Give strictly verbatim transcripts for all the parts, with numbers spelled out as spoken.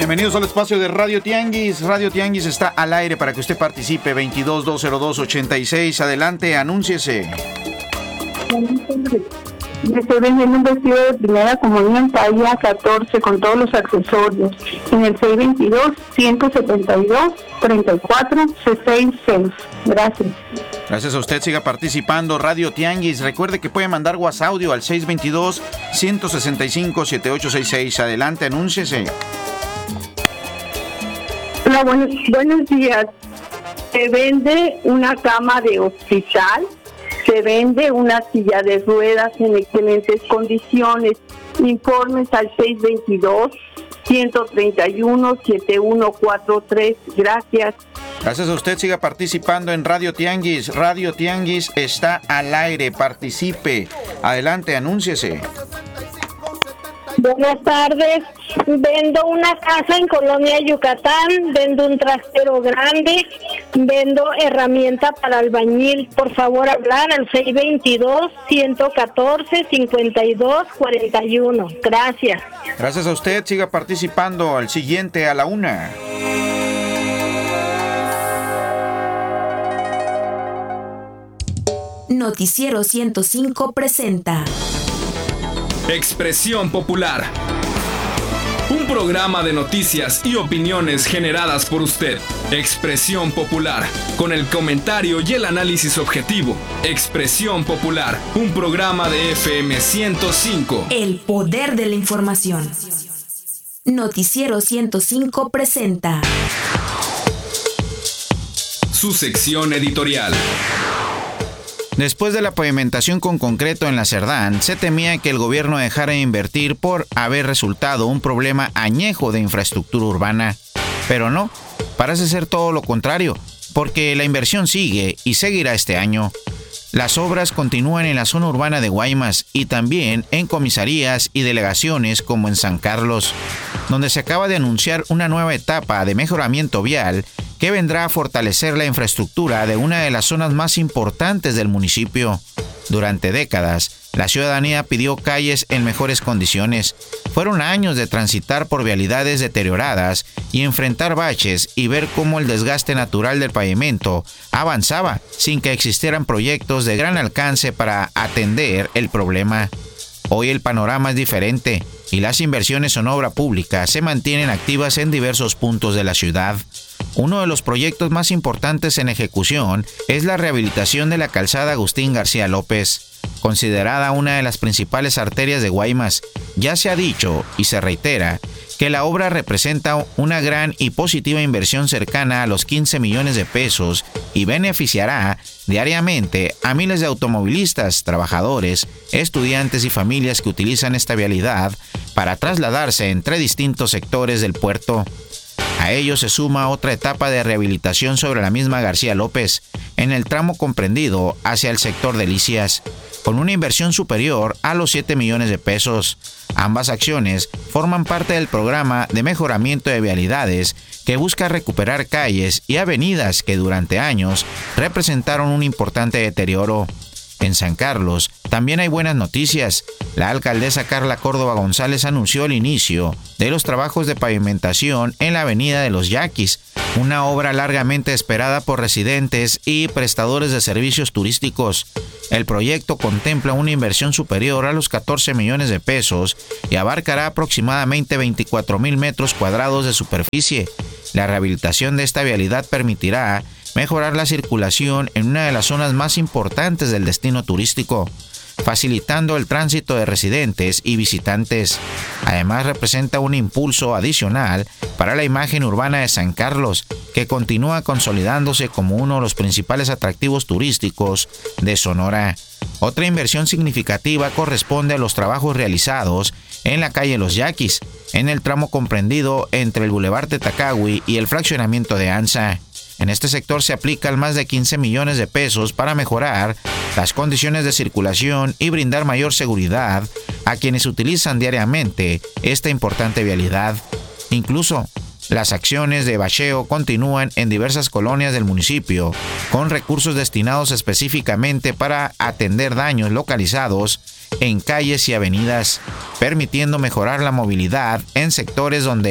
Bienvenidos al espacio de Radio Tianguis. Radio Tianguis está al aire para que usted participe. veintidós, dos cero dos, ochenta y seis. Adelante, anúnciese. Me estoy vendiendo un vestido de primera comunión talla catorce con todos los accesorios en el seis dos dos, uno siete dos, tres cuatro seis seis. Gracias. Gracias a usted, siga participando. Radio Tianguis, recuerde que puede mandar WhatsApp audio al seis dos dos, uno seis cinco, siete ocho seis seis. Adelante, anúnciese. Hola, buenos, buenos días. Se vende una cama de hospital, se vende una silla de ruedas en excelentes condiciones. Informes al seis dos dos, uno tres uno, siete uno cuatro tres. Gracias. Gracias a usted, siga participando en Radio Tianguis. Radio Tianguis está al aire, participe. Adelante, anúnciese. Buenas tardes, vendo una casa en Colonia Yucatán, vendo un trastero grande, vendo herramienta para albañil. Por favor, hablar al seis dos dos, uno uno cuatro, cinco dos cuatro uno. Gracias. Gracias a usted, siga participando. Al siguiente a la una. Noticiero ciento cinco presenta Expresión Popular, un programa de noticias y opiniones generadas por usted. Expresión Popular, con el comentario y el análisis objetivo. Expresión Popular, un programa de F M ciento cinco. El poder de la información. Noticiero ciento cinco presenta su sección editorial. Después de la pavimentación con concreto en la Cerdán, se temía que el gobierno dejara de invertir por haber resultado un problema añejo de infraestructura urbana. Pero no, parece ser todo lo contrario, porque la inversión sigue y seguirá este año. Las obras continúan en la zona urbana de Guaymas y también en comisarías y delegaciones como en San Carlos, donde se acaba de anunciar una nueva etapa de mejoramiento vial que vendrá a fortalecer la infraestructura de una de las zonas más importantes del municipio. Durante décadas, la ciudadanía pidió calles en mejores condiciones. Fueron años de transitar por vialidades deterioradas y enfrentar baches y ver cómo el desgaste natural del pavimento avanzaba sin que existieran proyectos de gran alcance para atender el problema. Hoy el panorama es diferente y las inversiones en obra pública se mantienen activas en diversos puntos de la ciudad. Uno de los proyectos más importantes en ejecución es la rehabilitación de la calzada Agustín García López, considerada una de las principales arterias de Guaymas. Ya se ha dicho y se reitera que la obra representa una gran y positiva inversión cercana a los quince millones de pesos y beneficiará diariamente a miles de automovilistas, trabajadores, estudiantes y familias que utilizan esta vialidad para trasladarse entre distintos sectores del puerto. A ello se suma otra etapa de rehabilitación sobre la misma García López, en el tramo comprendido hacia el sector Delicias, con una inversión superior a los siete millones de pesos. Ambas acciones forman parte del programa de mejoramiento de vialidades que busca recuperar calles y avenidas que durante años representaron un importante deterioro. En San Carlos también hay buenas noticias. La alcaldesa Carla Córdoba González anunció el inicio de los trabajos de pavimentación en la avenida de los Yaquis, una obra largamente esperada por residentes y prestadores de servicios turísticos. El proyecto contempla una inversión superior a los catorce millones de pesos y abarcará aproximadamente veinticuatro mil metros cuadrados de superficie. La rehabilitación de esta vialidad permitirá mejorar la circulación en una de las zonas más importantes del destino turístico, facilitando el tránsito de residentes y visitantes. Además, representa un impulso adicional para la imagen urbana de San Carlos, que continúa consolidándose como uno de los principales atractivos turísticos de Sonora. Otra inversión significativa corresponde a los trabajos realizados en la calle Los Yaquis, en el tramo comprendido entre el Boulevard Tetacahui y el fraccionamiento de Anza. En este sector se aplican más de quince millones de pesos para mejorar las condiciones de circulación y brindar mayor seguridad a quienes utilizan diariamente esta importante vialidad. Incluso, las acciones de bacheo continúan en diversas colonias del municipio, con recursos destinados específicamente para atender daños localizados en calles y avenidas, permitiendo mejorar la movilidad en sectores donde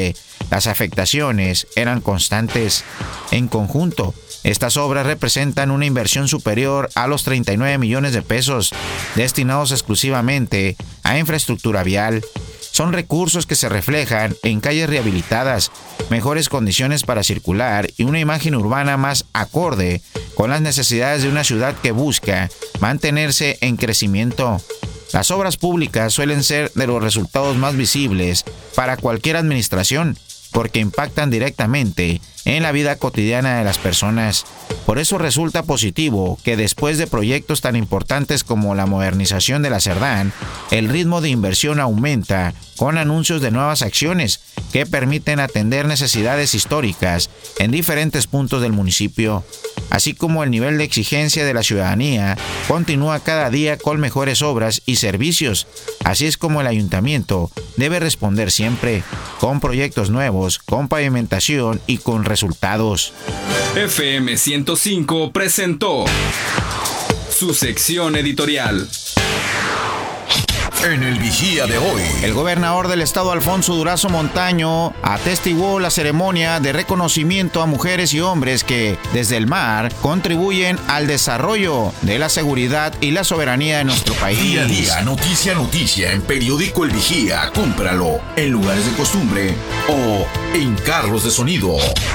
Las afectaciones eran constantes. En conjunto, estas obras representan una inversión superior a los treinta y nueve millones de pesos, destinados exclusivamente a infraestructura vial. Son recursos que se reflejan en calles rehabilitadas, mejores condiciones para circular y una imagen urbana más acorde con las necesidades de una ciudad que busca mantenerse en crecimiento. Las obras públicas suelen ser de los resultados más visibles para cualquier administración, porque impactan directamente en la vida cotidiana de las personas. Por eso resulta positivo que después de proyectos tan importantes como la modernización de la Cerdán, el ritmo de inversión aumenta con anuncios de nuevas acciones que permiten atender necesidades históricas en diferentes puntos del municipio, así como el nivel de exigencia de la ciudadanía continúa cada día con mejores obras y servicios. Así es como el ayuntamiento debe responder siempre, con proyectos nuevos, con pavimentación y con resultados. F M ciento cinco presentó su sección editorial. En el Vigía de hoy, el gobernador del estado, Alfonso Durazo Montaño, atestiguó la ceremonia de reconocimiento a mujeres y hombres que, desde el mar, contribuyen al desarrollo de la seguridad y la soberanía de nuestro país. Día a día, noticia a noticia, en Periódico El Vigía. Cómpralo en lugares de costumbre o en carros de sonido.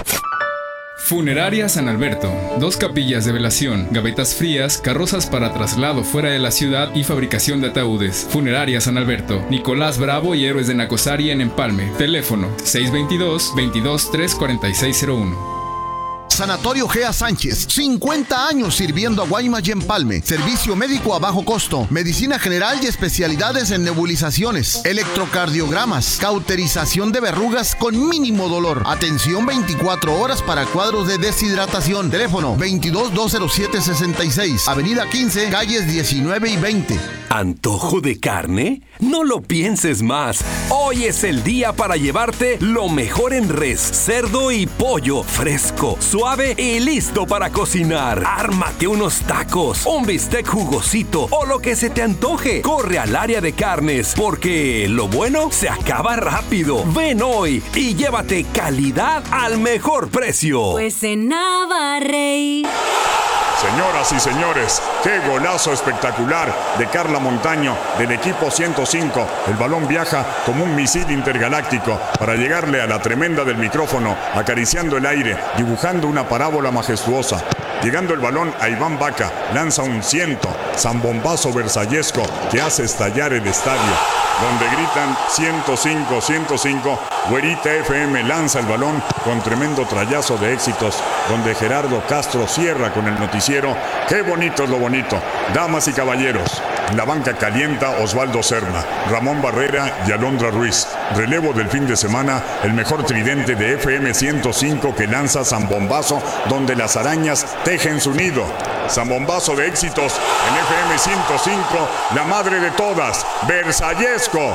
Funeraria San Alberto. Dos capillas de velación, gavetas frías, carrozas para traslado fuera de la ciudad y fabricación de ataúdes. Funeraria San Alberto. Nicolás Bravo y Héroes de Nacosari en Empalme. Teléfono seis veintidós, veintidós, tres cuarenta y seis cero uno. Sanatorio Gea Sánchez, cincuenta años sirviendo a Guaymas y Empalme. Servicio médico a bajo costo, medicina general y especialidades en nebulizaciones, electrocardiogramas, cauterización de verrugas con mínimo dolor. Atención veinticuatro horas para cuadros de deshidratación. Teléfono veintidós, doscientos siete, sesenta y seis. Avenida quince, calles diecinueve y veinte. ¿Antojo de carne? No lo pienses más. Hoy es el día para llevarte lo mejor en res, cerdo y pollo, fresco, suave y listo para cocinar. Ármate unos tacos, un bistec jugosito o lo que se te antoje. Corre al área de carnes, porque lo bueno se acaba rápido. Ven hoy y llévate calidad al mejor precio. Pues en Navarrey. Señoras y señores, qué golazo espectacular de Carla Montaño del equipo ciento cinco. El balón viaja como un misil intergaláctico para llegarle a la tremenda del micrófono, acariciando el aire, dibujando una parábola majestuosa. Llegando el balón a Iván Vaca, lanza un ciento, zambombazo versallesco que hace estallar el estadio, donde gritan ciento cinco, ciento cinco. Güerita F M lanza el balón con tremendo trayazo de éxitos, donde Gerardo Castro cierra con el noticiero. ¡Qué bonito es lo bonito! Damas y caballeros, en la banca calienta Osvaldo Serna, Ramón Barrera y Alondra Ruiz. Relevo del fin de semana, el mejor tridente de F M ciento cinco que lanza Zambombazo, donde las arañas tejen su nido. Zambombazo de éxitos en F M ciento cinco, la madre de todas, Versallesco.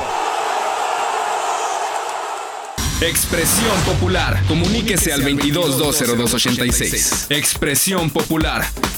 Expresión Popular. Comuníquese al veintidós, dos cero dos, ochenta y seis. Expresión Popular.